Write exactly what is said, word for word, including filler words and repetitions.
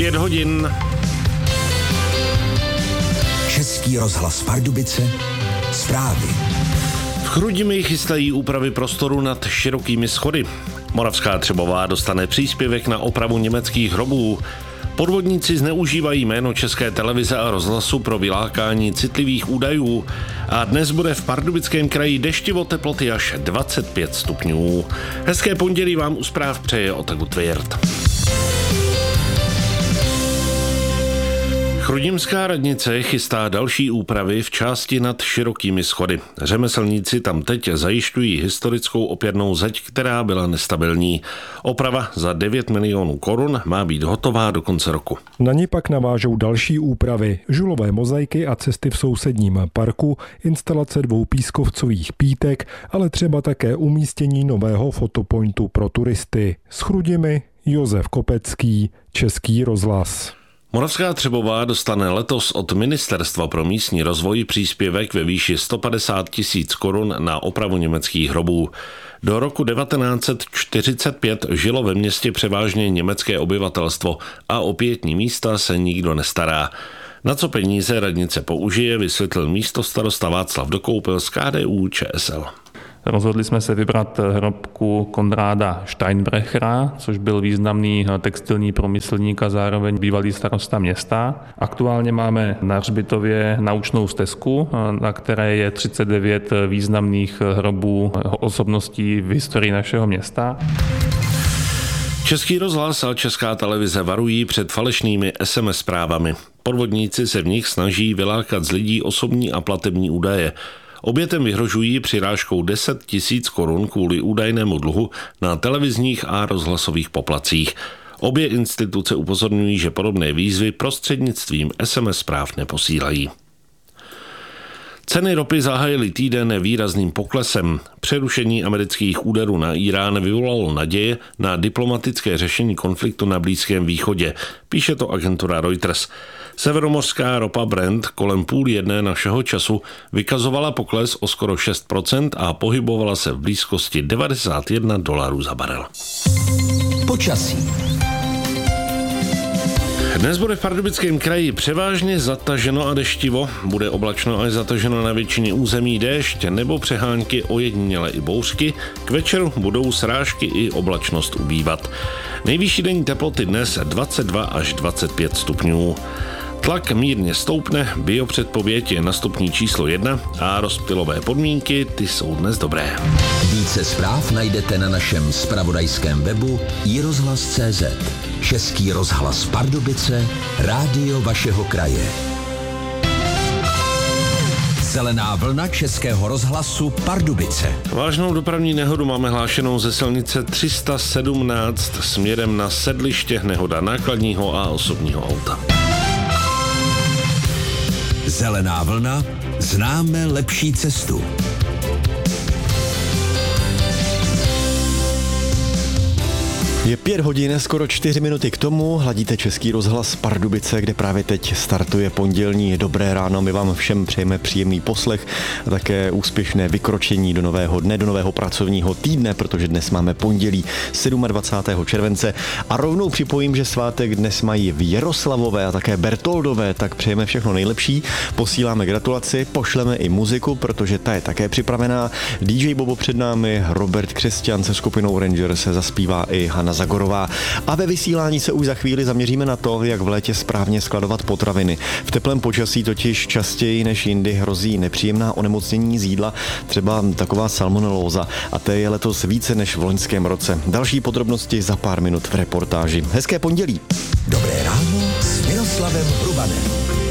Pět hodin. Český rozhlas Pardubice. Zprávy. V Chrudimi chystají úpravy prostoru nad širokými schody. Moravská Třebová dostane příspěvek na opravu německých hrobů. Podvodníci zneužívají jméno České televize a rozhlasu pro vylákání citlivých údajů. A dnes bude v Pardubickém kraji deštivo, teploty až dvacet pět stupňů. Hezké pondělí vám u zpráv přeje Otaku Tvěrt. Chrudimská radnice chystá další úpravy v části nad širokými schody. Řemeslníci tam teď zajišťují historickou opěrnou zeď, která byla nestabilní. Oprava za devět milionů korun má být hotová do konce roku. Na ní pak navážou další úpravy, žulové mozaiky a cesty v sousedním parku, instalace dvou pískovcových pítek, ale třeba také umístění nového fotopointu pro turisty. S Chrudimi Josef Kopecký, Český rozhlas. Moravská Třebová dostane letos od Ministerstva pro místní rozvoj příspěvek ve výši sto padesát tisíc korun na opravu německých hrobů. Do roku devatenáct set čtyřicet pět žilo ve městě převážně německé obyvatelstvo a o pietní místa se nikdo nestará. Na co peníze radnice použije, vysvětlil místostarosta Václav Dokoupil z K D U Č S L. Rozhodli jsme se vybrat hrobku Konráda Steinbrechera, což byl významný textilní průmyslník a zároveň bývalý starosta města. Aktuálně máme na hřbitově naučnou stezku, na které je třicet devět významných hrobů osobností v historii našeho města. Český rozhlas a Česká televize varují před falešnými es em es zprávami. Podvodníci se v nich snaží vylákat z lidí osobní a platební údaje. Obětem vyhrožují přirážkou deset tisíc korun kvůli údajnému dluhu na televizních a rozhlasových poplatcích. Obě instituce upozorňují, že podobné výzvy prostřednictvím es em es zpráv neposílají. Ceny ropy zahájily týden výrazným poklesem. Přerušení amerických úderů na Irán vyvolalo naděje na diplomatické řešení konfliktu na Blízkém východě, píše to agentura Reuters. Severomořská ropa Brent kolem půl jedné našeho času vykazovala pokles o skoro šest procent a pohybovala se v blízkosti devadesát jedna dolarů za barel. Počasí. Dnes bude v Pardubickém kraji převážně zataženo a deštivo, bude oblačno až zataženo na většině území déšť nebo přehánky ojediněle i bouřky, k večeru budou srážky i oblačnost ubývat. Nejvyšší denní teploty dnes dvacet dva až dvacet pět stupňů. Tlak mírně stoupne, biopředpověď je na stupni číslo jedna a rozptylové podmínky, ty jsou dnes dobré. Více zpráv najdete na našem zpravodajském webu i rozhlas tečka cé zet. Český rozhlas Pardubice, rádio vašeho kraje. Zelená vlna Českého rozhlasu Pardubice. Vážnou dopravní nehodu máme hlášenou ze silnice tři sta sedmnáct směrem na Sedliště, nehoda nákladního a osobního auta. Zelená vlna, známe lepší cestu. Je pět hodin, skoro čtyři minuty k tomu, hladíte Český rozhlas Pardubice, kde právě teď startuje pondělní Dobré ráno. My vám všem přejeme příjemný poslech a také úspěšné vykročení do nového dne, do nového pracovního týdne, protože dnes máme pondělí dvacátého sedmého července a rovnou připojím, že svátek dnes mají v Jaroslavové a také Bertoldové, tak přejeme všechno nejlepší, posíláme gratulaci, pošleme i muziku, protože ta je také připravená. dý džej Bobo před námi, Robert Křesťan se skupinou Rangers se zaspívá i Hana Zagorová. A ve vysílání se už za chvíli zaměříme na to, jak v létě správně skladovat potraviny. V teplém počasí totiž častěji než jindy hrozí nepříjemná onemocnění z jídla, třeba taková salmonelóza, a to je letos více než v loňském roce. Další podrobnosti za pár minut v reportáži. Hezké pondělí. Dobré ráno s Miroslavem Hrubanem.